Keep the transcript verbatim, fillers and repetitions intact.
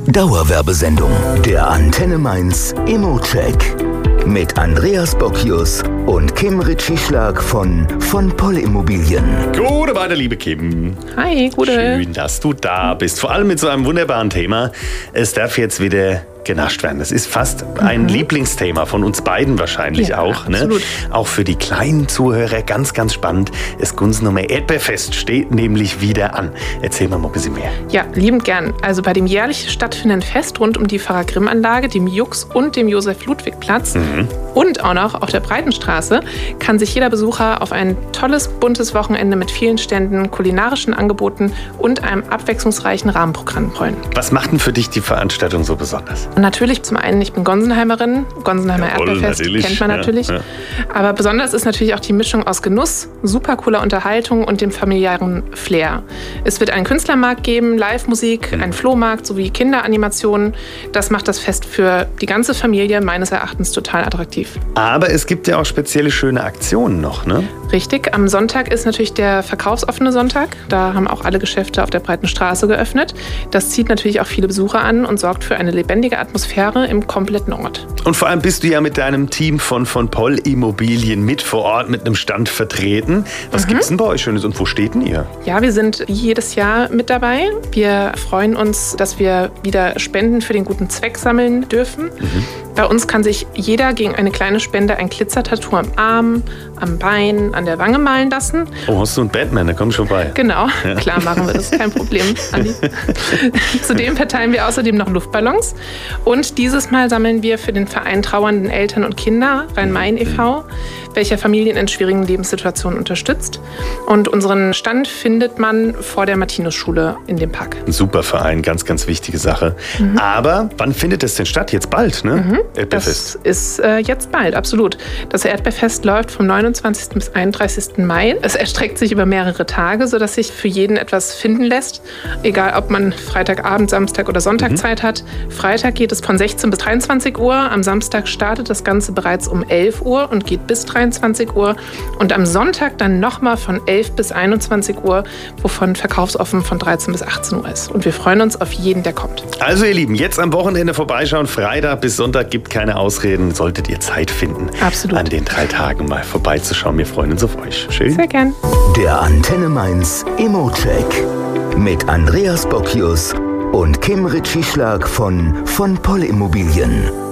Dauerwerbesendung. Der Antenne Mainz Immo-Check. Mit Andreas Bockius und Kim Ritschieschlag von von Poll Immobilien. Gute weiter, liebe Kim. Hi, gute. Schön, dass du da bist. Vor allem mit so einem wunderbaren Thema. Es darf jetzt wieder genascht werden. Das ist fast ein mhm. Lieblingsthema von uns beiden wahrscheinlich ja, auch. Ne? Absolut. Auch für die kleinen Zuhörer ganz, ganz spannend. Das Gunsenheimer Erdbeerfest steht nämlich wieder an. Erzähl mal ein bisschen mehr. Ja, liebend gern. Also bei dem jährlich stattfindenden Fest rund um die Pfarrer-Grimm-Anlage, dem Jux und dem Josef-Ludwig-Platz mhm. und auch noch auf der Breitenstraße kann sich jeder Besucher auf ein tolles, buntes Wochenende mit vielen Ständen, kulinarischen Angeboten und einem abwechslungsreichen Rahmenprogramm freuen. Was macht denn für dich die Veranstaltung so besonders? Und natürlich zum einen, ich bin Gonsenheimerin, Gonsenheimer Jawohl, Erdbeerfest natürlich. kennt man natürlich. Ja, ja. Aber besonders ist natürlich auch die Mischung aus Genuss, super cooler Unterhaltung und dem familiären Flair. Es wird einen Künstlermarkt geben, Live-Musik, mhm. einen Flohmarkt sowie Kinderanimationen. Das macht das Fest für die ganze Familie meines Erachtens total attraktiv. Aber es gibt ja auch spezielle schöne Aktionen noch, ne? Richtig, am Sonntag ist natürlich der verkaufsoffene Sonntag. Da haben auch alle Geschäfte auf der Breiten Straße geöffnet. Das zieht natürlich auch viele Besucher an und sorgt für eine lebendige Atmosphäre im kompletten Ort. Und vor allem bist du ja mit deinem Team von von Poll Immobilien mit vor Ort mit einem Stand vertreten. Was mhm. gibt's denn bei euch Schönes und wo steht denn ihr? Ja, wir sind jedes Jahr mit dabei. Wir freuen uns, dass wir wieder Spenden für den guten Zweck sammeln dürfen. Mhm. Bei uns kann sich jeder gegen eine kleine Spende ein Glitzertattoo am Arm, am Bein, an der Wange malen lassen. Oh, hast du einen Batman, der kommt schon bei. Genau, ja. Klar machen wir das, kein Problem, Andi. Zudem verteilen wir außerdem noch Luftballons. Und dieses Mal sammeln wir für den Verein Trauernden Eltern und Kinder, Rhein-Main e V, welcher Familien in schwierigen Lebenssituationen unterstützt. Und unseren Stand findet man vor der Martinusschule in dem Park. Ein super Verein, ganz, ganz wichtige Sache. Mhm. Aber wann findet das denn statt? Jetzt bald, ne? Mhm. Erdbeerfest. Das ist äh, jetzt bald, absolut. Das Erdbeerfest läuft vom neunundzwanzigsten bis einunddreißigsten Mai. Es erstreckt sich über mehrere Tage, sodass sich für jeden etwas finden lässt. Egal, ob man Freitagabend, Samstag oder Sonntag mhm. Zeit hat. Freitag geht es von sechzehn bis dreiundzwanzig Uhr. Am Samstag startet das Ganze bereits um elf Uhr und geht bis dreiundzwanzig Uhr. Und am Sonntag dann nochmal von elf bis einundzwanzig Uhr, wovon verkaufsoffen von dreizehn bis achtzehn Uhr ist. Und wir freuen uns auf jeden, der kommt. Also ihr Lieben, jetzt am Wochenende vorbeischauen. Freitag bis Sonntag gibt keine Ausreden. Solltet ihr Zeit finden, absolut, an den drei Tagen mal vorbeizuschauen. Wir freuen uns auf euch. Schön. Sehr gern. Der Antenne Mainz Immo-Check mit Andreas Bockius und Kim Ritschieschlag von von Poll Immobilien.